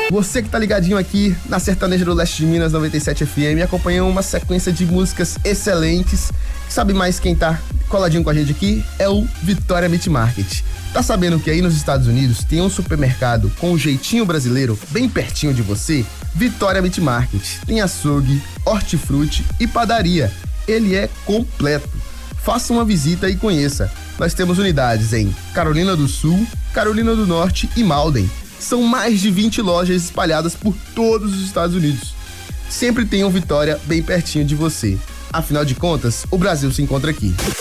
Você que tá ligadinho aqui na Sertaneja do Leste de Minas 97 FM, acompanhou uma sequência de músicas excelentes. Sabe mais quem tá coladinho com a gente aqui? É o Vitória Meat Market. Tá sabendo que aí nos Estados Unidos tem um supermercado com um jeitinho brasileiro bem pertinho de você? Vitória Meat Market. Tem açougue, hortifruti e padaria. Ele é completo. Faça uma visita e conheça. Nós temos unidades em Carolina do Sul, Carolina do Norte e Malden. São mais de 20 lojas espalhadas por todos os Estados Unidos. Sempre tem um Vitória bem pertinho de você. Afinal de contas, o Brasil se encontra aqui.